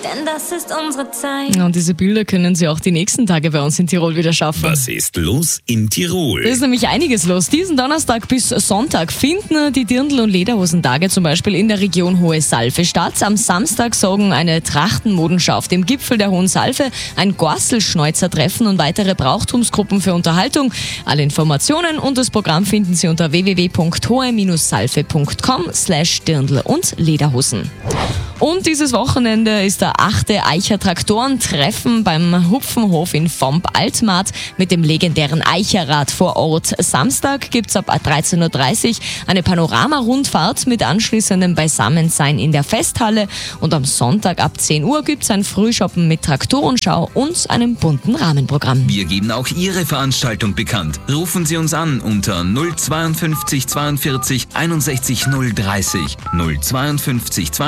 denn das ist unsere Zeit. Und diese Bilder können Sie auch die nächsten Tage bei uns in Tirol wieder schaffen. Was ist los in Tirol? Da ist nämlich einiges los. Diesen Donnerstag bis Sonntag finden die Dirndl- und Lederhosentage zum Beispiel in der Region Hohe Salve statt. Am Samstag sorgen eine Trachtenmodenschau auf dem Gipfel der Hohen Salve, ein Gorselschneuzer-Treffen und weitere Brauchtumsgruppen für Unterhaltung. Alle Informationen und das Programm finden Sie unter www.hohe-salve.com/Dirndl und Lederhosen. Und dieses Wochenende ist der 8. Eicher Traktorentreffen beim Hupfenhof in Vomp-Altmarkt mit dem legendären Eicherrad vor Ort. Samstag gibt's ab 13.30 Uhr eine Panorama-Rundfahrt mit anschließendem Beisammensein in der Festhalle. Und am Sonntag ab 10 Uhr gibt's ein Frühshoppen mit Traktorenschau und einem bunten Rahmenprogramm. Wir geben auch Ihre Veranstaltung bekannt. Rufen Sie uns an unter 052 42 61 030 052